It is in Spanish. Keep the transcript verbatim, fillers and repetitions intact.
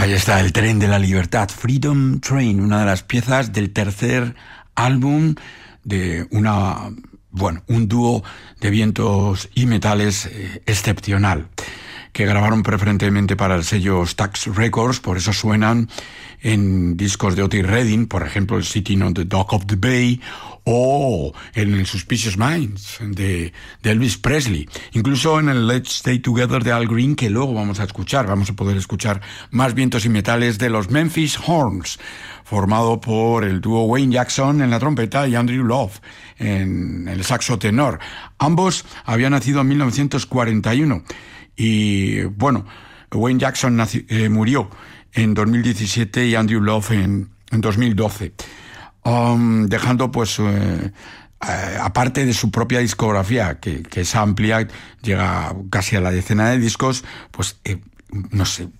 Ahí está el tren de la libertad, Freedom Train, una de las piezas del tercer álbum de una, bueno, un dúo de vientos y metales eh, excepcional, que grabaron preferentemente para el sello Stax Records, por eso suenan en discos de Otis Redding, por ejemplo el Sitting on the Dock of the Bay, o en el Suspicious Minds de, de Elvis Presley, incluso en el Let's Stay Together de Al Green, que luego vamos a escuchar, vamos a poder escuchar más vientos y metales de los Memphis Horns, formado por el dúo Wayne Jackson en la trompeta y Andrew Love en el saxo tenor. Ambos habían nacido en mil novecientos cuarenta y uno y, bueno, Wayne Jackson nació, eh, murió en dos mil diecisiete y Andrew Love en, en dos mil doce. Um, dejando pues eh, eh, aparte de su propia discografía que, que es amplia, llega casi a la decena de discos, pues eh, no sé,